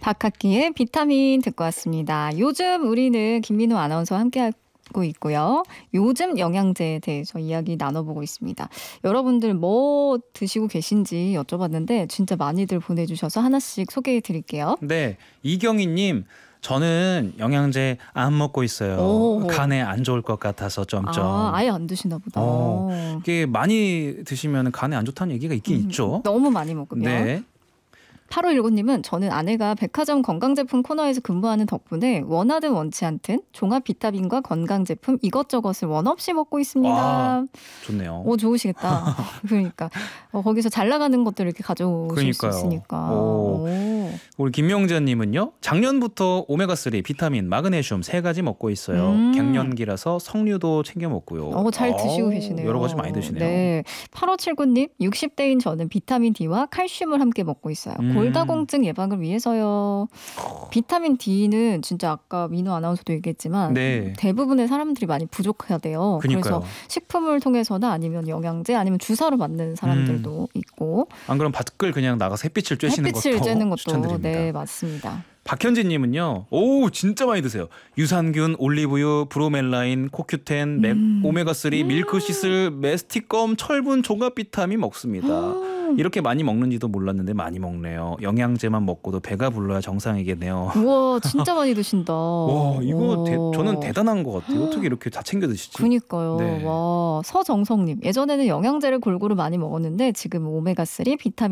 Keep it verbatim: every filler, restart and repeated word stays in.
박학기의 비타민 듣고 왔습니다. 요즘 우리는 김민호 아나운서와 함께하고 있고요. 요즘 영양제에 대해서 이야기 나눠보고 있습니다. 여러분들 뭐 드시고 계신지 여쭤봤는데 진짜 많이들 보내주셔서 하나씩 소개해 드릴게요. 네, 이경희님. 저는 영양제 안 먹고 있어요. 오. 간에 안 좋을 것 같아서 점점. 아, 아예 안 드시나 보다. 어, 이게 많이 드시면 간에 안 좋다는 얘기가 있긴 음, 있죠. 너무 많이 먹으면. 네. 팔오일구님은 저는 아내가 백화점 건강제품 코너에서 근무하는 덕분에 원하든 원치 않든 종합 비타민과 건강제품 이것저것을 원 없이 먹고 있습니다. 아, 좋네요. 오, 좋으시겠다. 그러니까 어, 거기서 잘 나가는 것들을 이렇게 가져오실 그러니까요. 수 있으니까. 오. 오. 우리 김명재님은요. 작년부터 오메가삼, 비타민, 마그네슘 세 가지 먹고 있어요. 음. 갱년기라서 석류도 챙겨 먹고요. 어, 잘 드시고 오, 계시네요. 여러 가지 많이 드시네요. 네. 팔오칠구님 육십 대인 저는 비타민 D와 칼슘을 함께 먹고 있어요. 음. 골다공증 예방을 위해서요. 비타민 D는 진짜 아까 민호 아나운서도 얘기했지만 네. 대부분의 사람들이 많이 부족하대요. 그러니까요. 그래서 식품을 통해서나 아니면 영양제 아니면 주사로 맞는 사람들도 음. 있고 안 그럼 밖을 그냥 나가서 햇빛을 쬐시는 햇빛을 것도 쬐는 것도 추천드립니다. 네, 맞습니다. 박현진님은요. 오, 진짜 많이 드세요. 유산균, 올리브유, 브로멜라인, 코큐텐, 맥, 음. 오메가삼, 밀크시슬, 메스티껌, 철분, 종합 비타민 먹습니다. 이렇게 많이 먹는지도 몰랐는데 많이 먹네요. 영양제만 먹고도 배가 불러야 정상이겠네요. 우와, 진짜 많이 드신다. 와, 이거 대, 오. 저는 대단한 것 같아요. 어떻게 이렇게 다 챙겨 드시지? 그니까요. 네. 와, 서정성님. 예전에는 영양제를 골고루 많이 먹었는데 지금 오메가삼, 비타민